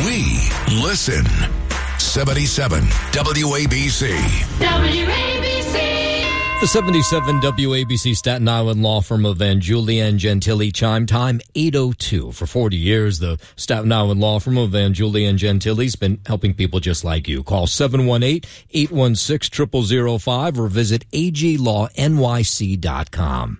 We listen. 77 WABC. The 77 WABC Staten Island law firm of Van Julia and Gentili. Chime time 8:02. For 40 years, the Staten Island law firm of Van Julia and Gentili has been helping people just like you. Call 718-816-0005 or visit aglawnyc.com.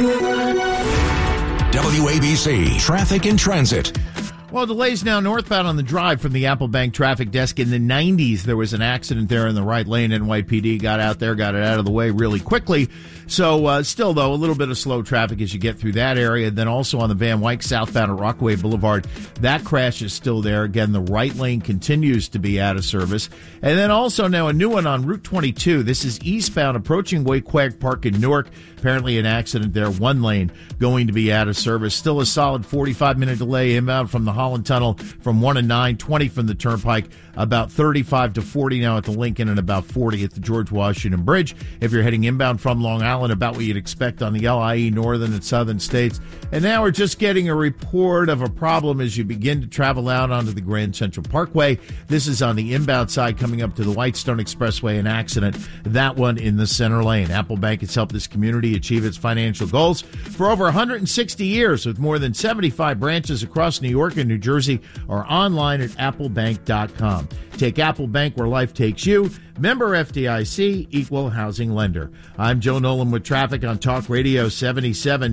WABC Traffic and Transit. Well, delays now northbound on the drive from the Apple Bank traffic desk. In the 90s, there was an accident there in the right lane. NYPD got out there, got it out of the way really quickly. So still, though, a little bit of slow traffic as you get through that area. Then also on the Van Wyck southbound at Rockaway Boulevard, that crash is still there. Again, the right lane continues to be out of service. And then also now a new one on Route 22. This is eastbound approaching Waquag Park in Newark. Apparently an accident there, one lane going to be out of service. Still a solid 45-minute delay inbound from the Holland Tunnel from 1 to 9, 20 from the Turnpike, about 35 to 40 now at the Lincoln, and about 40 at the George Washington Bridge. If you're heading inbound from Long Island, about what you'd expect on the LIE northern and southern states. And now we're just getting a report of a problem as you begin to travel out onto the Grand Central Parkway. This is on the inbound side coming up to the Whitestone Expressway, an accident, that one in the center lane. Apple Bank has helped this community achieve its financial goals for over 160 years with more than 75 branches across New York and New Jersey, or online at applebank.com. Take Apple Bank where life takes you. Member FDIC, equal housing lender. I'm Joe Nolan with traffic on Talk Radio 77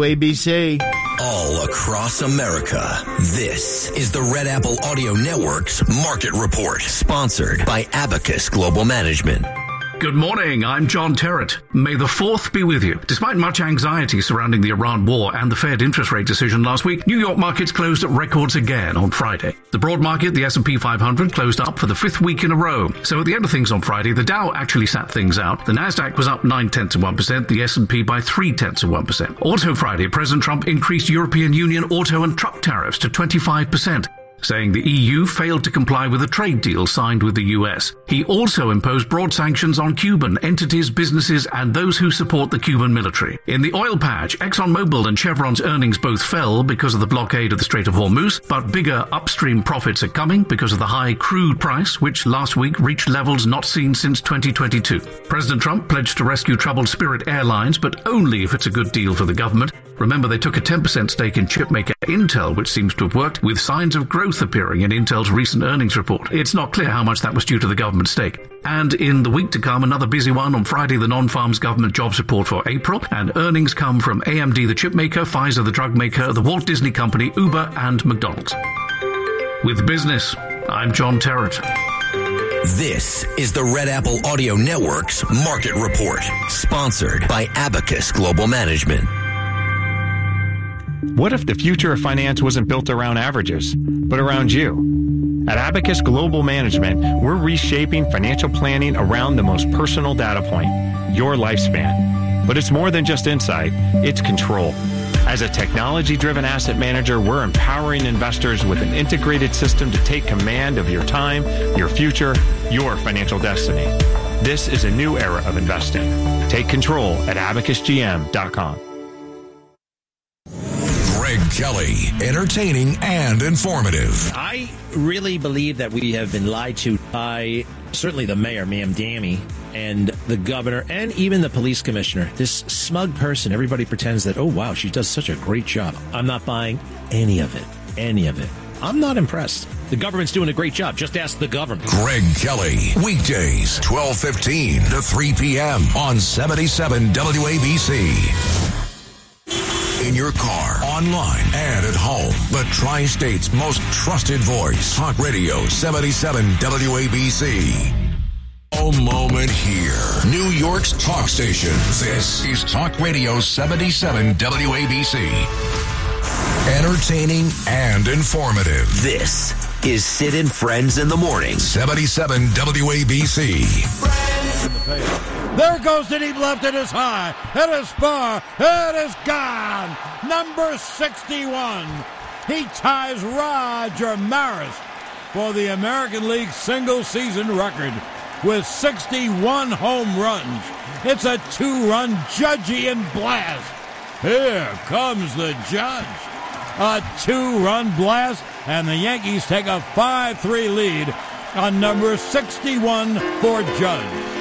WABC. All across America, this is the Red Apple Audio Network's Market Report, sponsored by Abacus Global Management. Good morning, I'm John Terrett. May the 4th be with you. Despite much anxiety surrounding the Iran war and the Fed interest rate decision last week, New York markets closed at records again on Friday. The broad market, the S&P 500, closed up for the 5th week in a row. So at the end of things on Friday, the Dow actually sat things out. The Nasdaq was up 0.9%, the S&P by 0.3%. Also Friday, President Trump increased European Union auto and truck tariffs to 25%. saying the EU failed to comply with a trade deal signed with the US. He also imposed broad sanctions on Cuban entities, businesses, and those who support the Cuban military. In the oil patch, ExxonMobil and Chevron's earnings both fell because of the blockade of the Strait of Hormuz, but bigger upstream profits are coming because of the high crude price, which last week reached levels not seen since 2022. President Trump pledged to rescue troubled Spirit Airlines, but only if it's a good deal for the government. Remember, they took a 10% stake in chipmaker Intel, which seems to have worked, with signs of growth appearing in Intel's recent earnings report. It's not clear how much that was due to the government stake. And in the week to come, another busy one. On Friday, the non-farms government jobs report for April, and earnings come from AMD, the chipmaker, Pfizer, the drug maker, the Walt Disney Company, Uber, and McDonald's. With business, I'm John Terrett. This is the Red Apple Audio Network's Market Report, sponsored by Abacus Global Management. What if the future of finance wasn't built around averages, but around you? At Abacus Global Management, we're reshaping financial planning around the most personal data point, your lifespan. But it's more than just insight, it's control. As a technology-driven asset manager, we're empowering investors with an integrated system to take command of your time, your future, your financial destiny. This is a new era of investing. Take control at abacusgm.com. Greg Kelly, entertaining and informative. I really believe that we have been lied to by certainly the mayor, Ma'am Dammy, and the governor, and even the police commissioner. This smug person, everybody pretends that, oh, wow, she does such a great job. I'm not buying any of it. I'm not impressed. The government's doing a great job. Just ask the government. Greg Kelly, weekdays, 12:15 to 3 p.m. on 77 WABC. In your car, online, and at home. The Tri-State's most trusted voice. Talk Radio 77 WABC. A moment here. New York's talk station. This is Talk Radio 77 WABC. Entertaining and informative. This is Sid and Friends in the Morning. 77 WABC. There goes the deep left. It is high. It is far. It is gone. Number 61. He ties Roger Maris for the American League single-season record with 61 home runs. It's a two-run Judgian blast. Here comes the judge. A two-run blast and the Yankees take a 5-3 lead on number 61 for Judge.